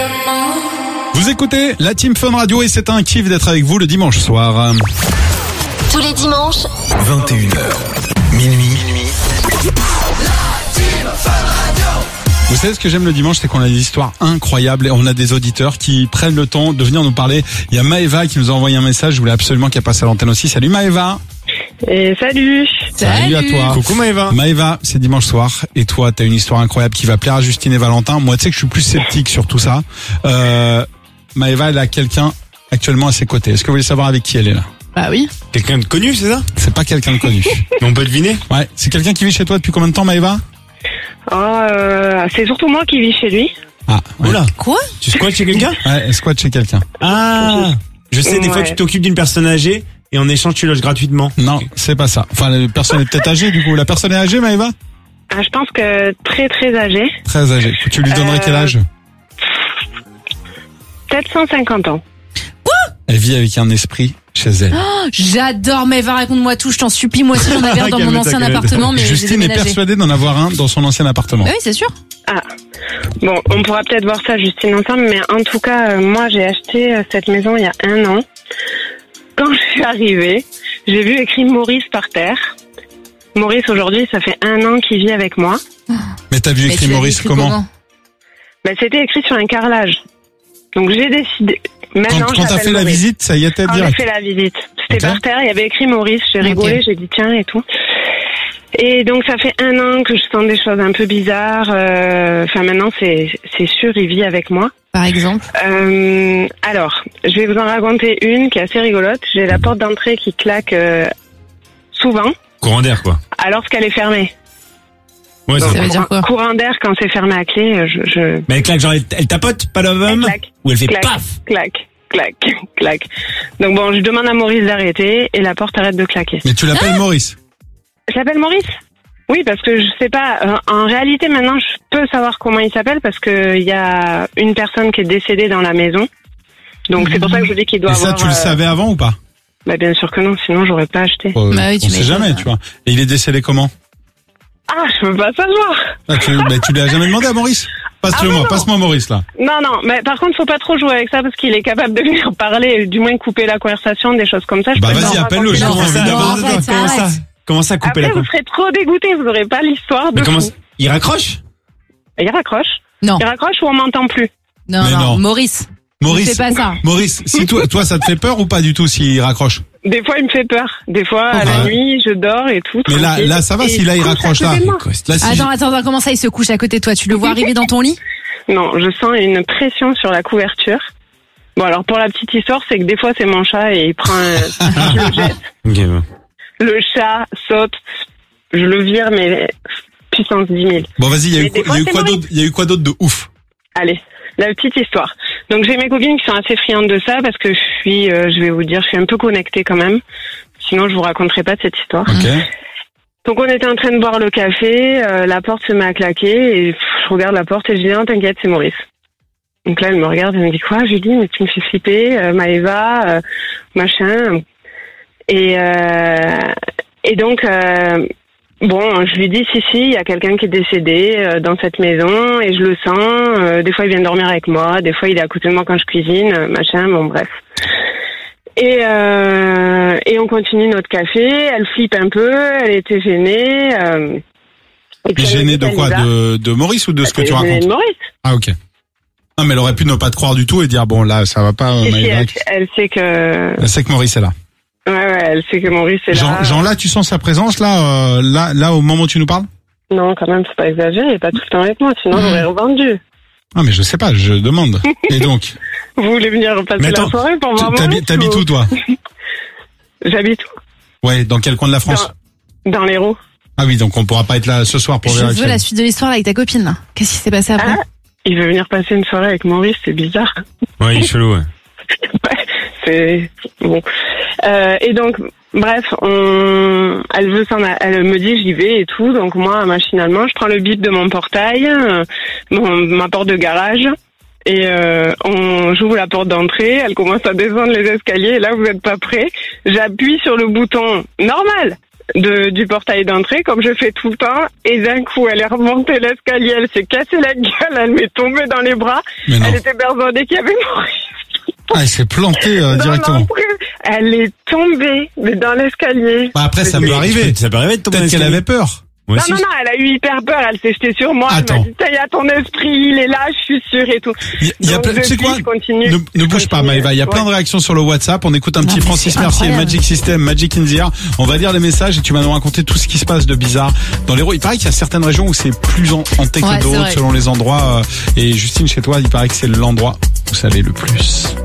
Vous écoutez la Team Fun Radio et c'est un kiff d'être avec vous le dimanche soir. Tous les dimanches, 21h, minuit. Vous savez ce que j'aime le dimanche, c'est qu'on a des histoires incroyables et on a des auditeurs qui prennent le temps de venir nous parler. Il y a Maëva qui nous a envoyé un message, je voulais absolument qu'elle passe à l'antenne aussi. Salut Maëva. Et salut. Salut à toi. Coucou Maëva. Maëva, c'est dimanche soir et toi t'as une histoire incroyable qui va plaire à Justine et Valentin. Moi tu sais que je suis plus sceptique sur tout ça. Maëva, elle a quelqu'un actuellement à ses côtés. Est-ce que vous voulez savoir avec qui elle est là? Bah oui. Quelqu'un de connu, c'est ça? C'est pas quelqu'un de connu. On peut deviner? Ouais, c'est quelqu'un qui vit chez toi depuis combien de temps Maëva? C'est surtout moi qui vis chez lui. Ah, ouais. Oula. Quoi? Tu squattes chez quelqu'un? Ouais, elle squatte chez quelqu'un. Ah! Je sais, des fois Ouais. tu t'occupes d'une personne âgée et en échange tu loges gratuitement. Non, c'est pas ça. Enfin, la personne est peut-être âgée du coup. La personne est âgée Maëva? Je pense que très très âgé. Très âgée. Tu lui donnerais quel âge? Peut-être 150 ans. Elle vit avec un esprit chez elle. Oh, j'adore, mais va, raconte-moi tout, je t'en supplie. Moi aussi, j'en avais un dans mon Calme-toi, ancien calme-toi. appartement, mais j'ai Justine est déménagé. persuadée d'en avoir un dans son ancien appartement. Bah oui, c'est sûr. Bon, on pourra peut-être voir ça, Justine, ensemble, mais en tout cas, moi, j'ai acheté cette maison il y a 1 an. Quand je suis arrivée, j'ai vu écrit Maurice par terre. Maurice, aujourd'hui, ça fait 1 an qu'il vit avec moi. Mais t'as vu Mais écrit tu l'as Maurice écrit comment? C'était écrit sur un carrelage. Donc, j'ai décidé. Maintenant, Quand t'as j'appelle fait la Maurice. visite, ça y était Quand j'ai direct. fait la visite, c'était Ok. par terre, il y avait écrit Maurice, j'ai rigolé, j'ai dit tiens et tout. Et donc ça fait 1 an que je sens des choses un peu bizarres. Enfin maintenant c'est sûr, il vit avec moi. Par exemple. Alors, je vais vous en raconter une qui est assez rigolote. J'ai la porte d'entrée qui claque souvent, Courant d'air, quoi. alors qu'elle est fermée. Ouais, Ça c'est veut dire quoi? Courant d'air quand c'est fermé à clé, je Mais elle claque, genre, elle tapote, pas l'homme? claque. Ou elle fait Clac, paf? clac. Donc bon, je demande à Maurice d'arrêter et la porte arrête de claquer. Mais tu l'appelles Maurice? Je l'appelle Maurice. Oui, parce que je sais pas. En réalité, maintenant, je peux savoir comment il s'appelle parce que il y a une personne qui est décédée dans la maison. Donc c'est pour ça que je vous dis qu'il doit Et ça, avoir. tu le savais avant ou pas? Bah bien sûr que non, sinon j'aurais pas acheté. Bah oui, On tu sait m'étonnes. jamais, tu vois. Et il est décédé comment? Ah, je peux pas savoir. Ah, tu lui as jamais demandé à Maurice? non. Passe-moi Maurice là. Non, mais par contre, faut pas trop jouer avec ça parce qu'il est capable de venir parler, du moins couper la conversation, des choses comme ça. Je Bah peux vas-y, pas en appelle-le, raconter. j'ai Non, envie non, d'avoir. arrête, Comment ça? arrête. Comment ça, couper Après, la vous coupe? serez trop dégoûtés, vous aurez pas l'histoire de Mais comment fou. ça? Il raccroche? Il raccroche. Non, Il raccroche ou on m'entend plus. non, Mais non, non. Maurice. Maurice, Fais pas ça. Maurice, si toi ça te fait peur ou pas du tout s'il raccroche? Des fois, il me fait peur. Des fois, à la Ouais. nuit, je dors et tout. Mais tranquille. là, ça va Et si là il couche à raccroche là. côté de moi. Là, si Attends, comment ça il se couche à côté de toi? Tu le vois arriver dans ton lit? Non, je sens une pression sur la couverture. Bon, alors pour la petite histoire, c'est que des fois c'est mon chat et il prend je le jette. Ok, bon. Le chat saute, je le vire, mais puissance 10 000. Bon, vas-y, il y a Mais eu des fois, c'est quoi d'autre? Il y a eu quoi d'autre de ouf? Allez, la petite histoire. Donc j'ai mes copines qui sont assez friandes de ça parce que je vais vous dire, je suis un peu connectée quand même. Sinon, je vous raconterai pas de cette histoire. Ok. Donc on était en train de boire le café, la porte se met à claquer et je regarde la porte et je dis non, t'inquiète, c'est Maurice. Donc là elle me regarde, elle me dit quoi? Je lui dis mais tu me fais flipper, Maëva, machin. Et donc bon, je lui dis si, il y a quelqu'un qui est décédé dans cette maison et je le sens. Des fois il vient dormir avec moi, des fois il est à côté de moi quand je cuisine, machin. Bon bref. Et on continue notre café. Elle flippe un peu. Elle était gênée. Et puis elle me Gêné dit de qu'elle quoi? y va. De Maurice ou de ce que Elle tu est gênée racontes? de Maurice. Ah ok. Non mais elle aurait pu ne pas te croire du tout et dire bon là ça va pas. Et si Maëva. elle sait que. Elle sait que Maurice est là. Ouais, elle sait que Maurice est là. Genre là tu sens sa présence là au moment où tu nous parles? Non, quand même, faut pas exagérer. Il est pas tout le temps avec moi, sinon j'aurais revendu. Ah mais je sais pas, je demande. Et donc? Vous voulez venir passer Mais attends, la soirée pour voir Maurice T'habites où toi? J'habite Ouais, dans quel coin de la France? dans l'Hérault. Ah oui, donc on pourra pas être là ce soir pour Je vérifier. veux la suite de l'histoire là, avec ta copine. Là. Qu'est-ce qui s'est passé après? Ah, il veut venir passer une soirée avec Maurice, c'est bizarre. Ouais, il est chelou, ouais. Ouais, c'est bon. Et donc, bref, elle veut elle me dit j'y vais et tout. Donc moi, machinalement, je prends le bip de mon portail, ma porte de garage, et j'ouvre la porte d'entrée. Elle commence à descendre les escaliers. Et là, vous êtes pas prêts. J'appuie sur le bouton normal. du portail d'entrée, comme je fais tout le temps. Et d'un coup, elle est remontée l'escalier, elle s'est cassée la gueule, elle m'est tombée dans les bras. Mais non. Elle était persuadée qu'il y avait Maurice. Ah, elle s'est plantée Dans directement. l'entrée. Elle est tombée, mais dans l'escalier. Bah après, ça peut arriver. Ça peut arriver de tomber Peut-être dans qu'elle l'escalier. avait peur. Moi Non, aussi. non, non, elle a eu hyper peur, elle s'est jetée sur moi, Attends. elle m'a dit, il y a ton esprit, il est là, je suis sûre et tout. Il y a Donc, plein, tu sais depuis, quoi? je continue. Ne bouge pas, Maëva. Il y a plein de réactions sur le WhatsApp. On écoute un petit mais Francis c'est Mercier, incroyable. Magic System, Magic in the Air. On va lire les messages et tu vas nous raconter tout ce qui se passe de bizarre dans l'Hérault. Il paraît qu'il y a certaines régions où c'est plus hanté Ouais, que c'est d'autres vrai. selon les endroits. Et Justine, chez toi, il paraît que c'est l'endroit où ça l'est le plus.